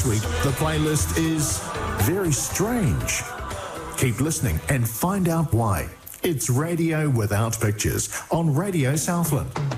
This week, the playlist is very strange. Keep listening and find out why. It's Radio Without Pictures on Radio Southland.